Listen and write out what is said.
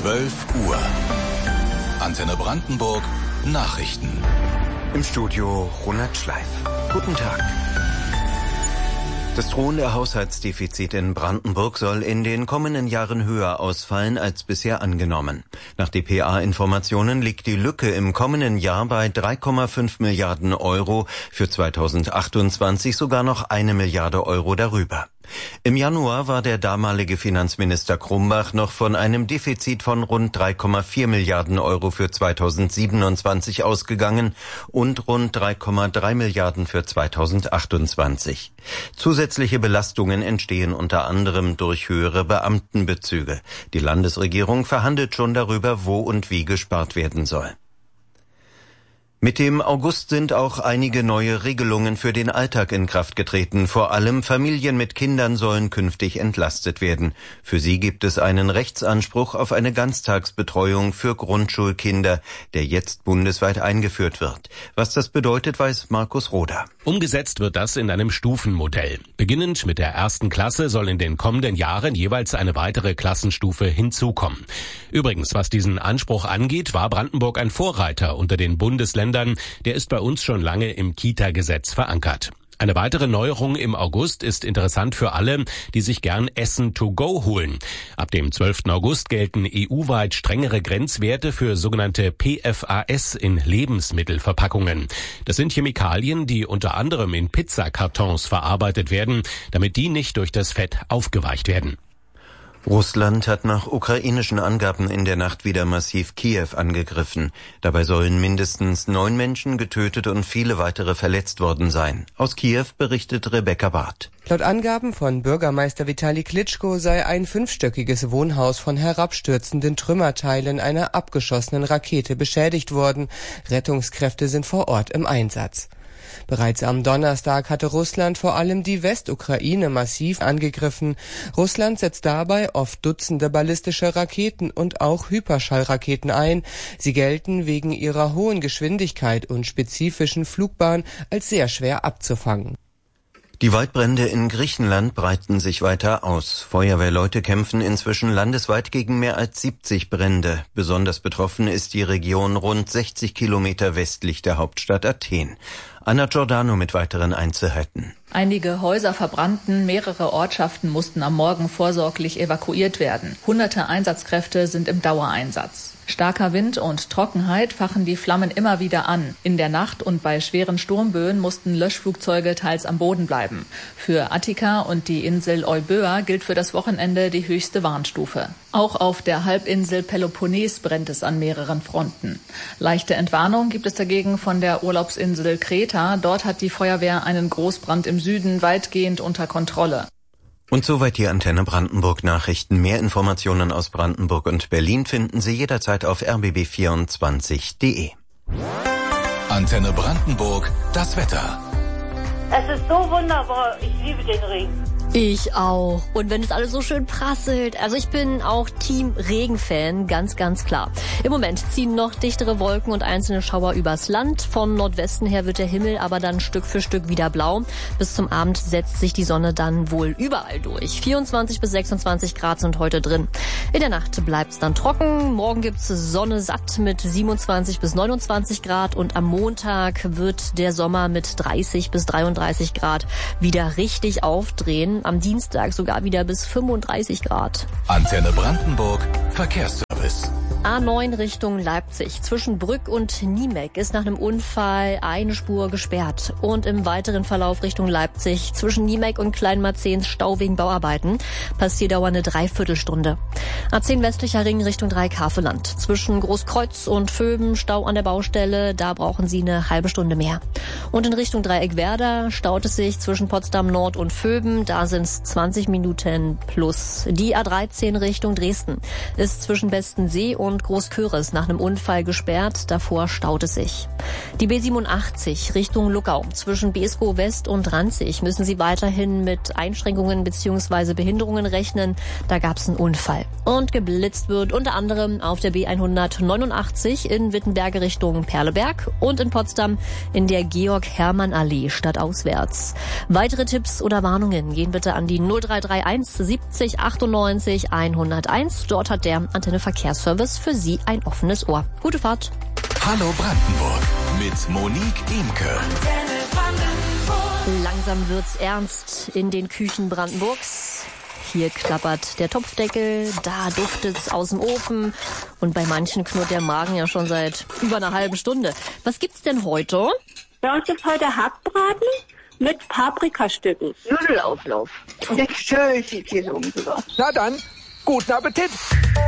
12 Uhr. Antenne Brandenburg Nachrichten. Im Studio Ronald Schleif. Guten Tag. Das drohende Haushaltsdefizit in Brandenburg soll in den kommenden Jahren höher ausfallen als bisher angenommen. Nach dpa-Informationen liegt die Lücke im kommenden Jahr bei 3,5 Milliarden Euro, für 2028 sogar noch 1 Milliarde Euro darüber. Im Januar war der damalige Finanzminister Krumbach noch von einem Defizit von rund 3,4 Milliarden Euro für 2027 ausgegangen und rund 3,3 Milliarden für 2028. Zusätzliche Belastungen entstehen unter anderem durch höhere Beamtenbezüge. Die Landesregierung verhandelt schon darüber, wo und wie gespart werden soll. Mit dem August sind auch einige neue Regelungen für den Alltag in Kraft getreten. Vor allem Familien mit Kindern sollen künftig entlastet werden. Für sie gibt es einen Rechtsanspruch auf eine Ganztagsbetreuung für Grundschulkinder, der jetzt bundesweit eingeführt wird. Was das bedeutet, weiß Markus Roder. Umgesetzt wird das in einem Stufenmodell. Beginnend mit der 1. Klasse soll in den kommenden Jahren jeweils eine weitere Klassenstufe hinzukommen. Übrigens, was diesen Anspruch angeht, war Brandenburg ein Vorreiter unter den Bundesländern. Der ist bei uns schon lange im Kita-Gesetz verankert. Eine weitere Neuerung im August ist interessant für alle, die sich gern Essen to go holen. Ab dem 12. August gelten EU-weit strengere Grenzwerte für sogenannte PFAS in Lebensmittelverpackungen. Das sind Chemikalien, die unter anderem in Pizzakartons verarbeitet werden, damit die nicht durch das Fett aufgeweicht werden. Russland hat nach ukrainischen Angaben in der Nacht wieder massiv Kiew angegriffen. Dabei sollen mindestens 9 Menschen getötet und viele weitere verletzt worden sein. Aus Kiew berichtet Rebecca Barth. Laut Angaben von Bürgermeister Vitali Klitschko sei ein 5-stöckiges Wohnhaus von herabstürzenden Trümmerteilen einer abgeschossenen Rakete beschädigt worden. Rettungskräfte sind vor Ort im Einsatz. Bereits am Donnerstag hatte Russland vor allem die Westukraine massiv angegriffen. Russland setzt dabei oft Dutzende ballistische Raketen und auch Hyperschallraketen ein. Sie gelten wegen ihrer hohen Geschwindigkeit und spezifischen Flugbahn als sehr schwer abzufangen. Die Waldbrände in Griechenland breiten sich weiter aus. Feuerwehrleute kämpfen inzwischen landesweit gegen mehr als 70 Brände. Besonders betroffen ist die Region rund 60 Kilometer westlich der Hauptstadt Athen. Anna Giordano mit weiteren Einzelheiten. Einige Häuser verbrannten, mehrere Ortschaften mussten am Morgen vorsorglich evakuiert werden. Hunderte Einsatzkräfte sind im Dauereinsatz. Starker Wind und Trockenheit fachen die Flammen immer wieder an. In der Nacht und bei schweren Sturmböen mussten Löschflugzeuge teils am Boden bleiben. Für Attika und die Insel Euböa gilt für das Wochenende die höchste Warnstufe. Auch auf der Halbinsel Peloponnes brennt es an mehreren Fronten. Leichte Entwarnung gibt es dagegen von der Urlaubsinsel Kreta. Dort hat die Feuerwehr einen Großbrand im Süden weitgehend unter Kontrolle. Und soweit die Antenne Brandenburg Nachrichten. Mehr Informationen aus Brandenburg und Berlin finden Sie jederzeit auf rbb24.de. Antenne Brandenburg, das Wetter. Es ist so wunderbar. Ich liebe den Regen. Ich auch. Und wenn es alles so schön prasselt. Also ich bin auch Team Regenfan, ganz, ganz klar. Im Moment ziehen noch dichtere Wolken und einzelne Schauer übers Land. Von Nordwesten her wird der Himmel aber dann Stück für Stück wieder blau. Bis zum Abend setzt sich die Sonne dann wohl überall durch. 24 bis 26 Grad sind heute drin. In der Nacht bleibt's dann trocken. Morgen gibt's Sonne satt mit 27 bis 29 Grad. Und am Montag wird der Sommer mit 30 bis 33 Grad wieder richtig aufdrehen. Am Dienstag sogar wieder bis 35 Grad. Antenne Brandenburg, Verkehrsservice. A9 Richtung Leipzig. Zwischen Brück und Niemek ist nach einem Unfall eine Spur gesperrt. Und im weiteren Verlauf Richtung Leipzig zwischen Niemek und Kleinmarzehns Stau wegen Bauarbeiten. Passierdauer eine Dreiviertelstunde. A10 westlicher Ring Richtung Dreieck-Havelland. Zwischen Großkreuz und Vöben Stau an der Baustelle. Da brauchen Sie eine halbe Stunde mehr. Und in Richtung Dreieck-Werder staut es sich zwischen Potsdam Nord und Vöben. Da sind es 20 Minuten plus. Die A13 Richtung Dresden ist zwischen Bestensee und und Großköris nach einem Unfall gesperrt. Davor staut es sich. Die B87 Richtung Luckau. Zwischen Beeskow West und Ranzig müssen Sie weiterhin mit Einschränkungen bzw. Behinderungen rechnen. Da gab es einen Unfall. Und geblitzt wird unter anderem auf der B189 in Wittenberge Richtung Perleberg und in Potsdam in der Georg-Hermann-Allee stadtauswärts. Weitere Tipps oder Warnungen gehen bitte an die 0331 70 98 101. Dort hat der Antenne Verkehrsservice für Sie ein offenes Ohr. Gute Fahrt. Hallo Brandenburg mit Monique Imke. Langsam wird's ernst in den Küchen Brandenburgs. Hier klappert der Topfdeckel, da duftet's aus dem Ofen und bei manchen knurrt der Magen ja schon seit über einer halben Stunde. Was gibt's denn heute? Bei uns gibt heute Hackbraten mit Paprikastücken. Nudelauflauf. Und jetzt schön die Käse um sogar. Na dann, guten Appetit!